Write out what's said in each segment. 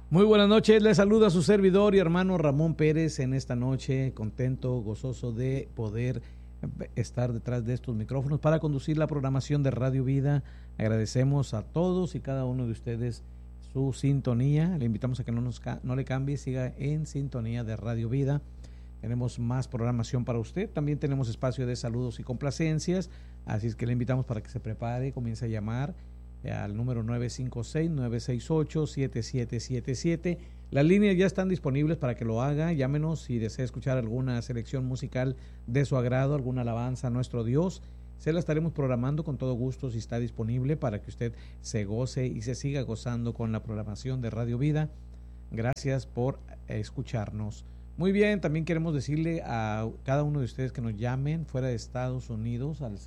Muy buenas noches, les saluda su servidor y hermano Ramón Pérez en esta noche, contento, gozoso de poder estar detrás de estos micrófonos para conducir la programación de Radio Vida. Agradecemos a todos y cada uno de ustedes su sintonía. Le invitamos a que no le cambie, siga en sintonía de Radio Vida. Tenemos más programación para usted. También tenemos espacio de saludos y complacencias. Así es que le invitamos para que se prepare, comience a llamar al número 956-968-7777. Las líneas ya están disponibles para que lo haga. Llámenos si desea escuchar alguna selección musical de su agrado, alguna alabanza a nuestro Dios. Se la estaremos programando con todo gusto si está disponible para que usted se goce y se siga gozando con la programación de Radio Vida. Gracias por escucharnos. Muy bien, también queremos decirle a cada uno de ustedes que nos llamen fuera de Estados Unidos al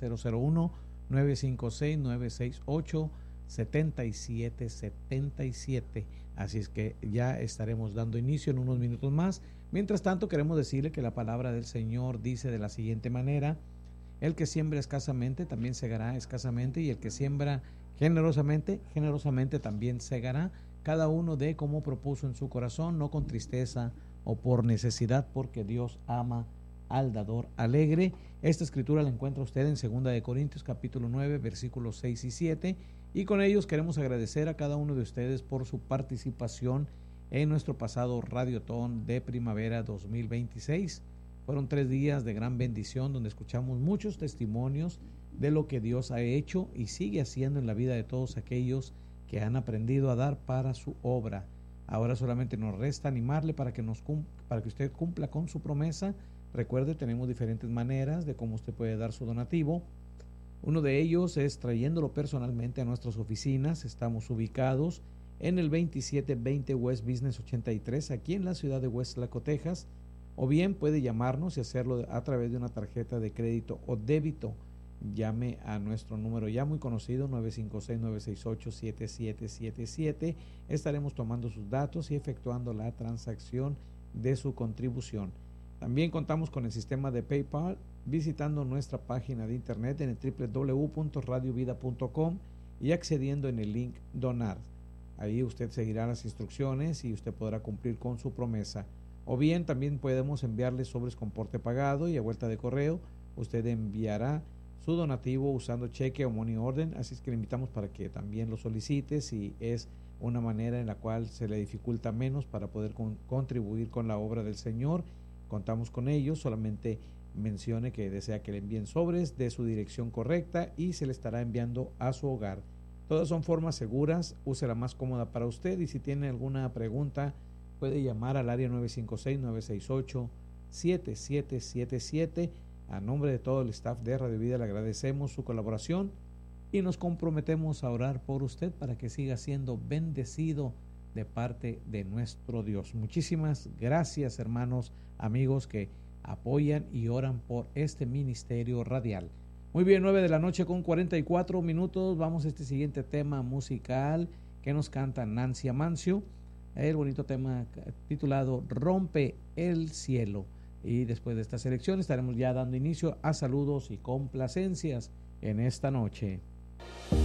001-956-968-7777. Así es que ya estaremos dando inicio en unos minutos más. Mientras tanto, queremos decirle que la palabra del Señor dice de la siguiente manera: el que siembra escasamente también segará escasamente, y el que siembra generosamente, generosamente también segará. Cada uno dé como propuso en su corazón, no con tristeza o por necesidad, porque Dios ama al dador alegre. Esta escritura la encuentra usted en 2 Corintios capítulo 9 versículos 6 y 7, y con ellos queremos agradecer a cada uno de ustedes por su participación en nuestro pasado Radiotón de Primavera 2026. Fueron 3 días de gran bendición donde escuchamos muchos testimonios de lo que Dios ha hecho y sigue haciendo en la vida de todos aquellos que han aprendido a dar para su obra. Ahora solamente nos resta animarle para que usted cumpla con su promesa. Recuerde, tenemos diferentes maneras de cómo usted puede dar su donativo. Uno de ellos es trayéndolo personalmente a nuestras oficinas. Estamos ubicados en el 2720 West Business 83, aquí en la ciudad de Westlaco, Texas. O bien puede llamarnos y hacerlo a través de una tarjeta de crédito o débito. Llame a nuestro número ya muy conocido, 956-968-7777. Estaremos tomando sus datos y efectuando la transacción de su contribución. También contamos con el sistema de PayPal, visitando nuestra página de internet en el www.radiovida.com y accediendo en el link Donar. Ahí usted seguirá las instrucciones y usted podrá cumplir con su promesa. O bien también podemos enviarle sobres con porte pagado, y a vuelta de correo usted enviará su donativo usando cheque o money order. Así es que le invitamos para que también lo solicite si es una manera en la cual se le dificulta menos para poder contribuir con la obra del Señor. Contamos con ellos. Solamente mencione que desea que le envíen sobres de su dirección correcta y se le estará enviando a su hogar. Todas son formas seguras. Use la más cómoda para usted, y si tiene alguna pregunta puede llamar al área 956-968-7777. A nombre de todo el staff de Radio Vida le agradecemos su colaboración y nos comprometemos a orar por usted para que siga siendo bendecido de parte de nuestro Dios. Muchísimas gracias, hermanos, amigos que apoyan y oran por este ministerio radial. Muy bien, 9:44 Vamos a este siguiente tema musical que nos canta Nancy Amancio, el bonito tema titulado Rompe el cielo. Y después de esta selección estaremos ya dando inicio a saludos y complacencias en esta noche.